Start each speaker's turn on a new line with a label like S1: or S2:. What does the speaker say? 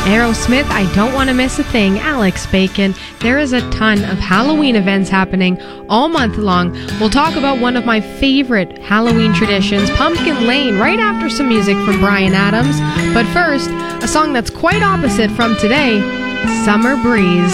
S1: Aerosmith, I Don't Want to Miss a Thing, Alex Bacon. There is a ton of Halloween events happening all month long. We'll talk about one of my favorite Halloween traditions, Pumpkin Lane, right after some music from Bryan Adams. But first, a song that's quite opposite from today, Summer Breeze.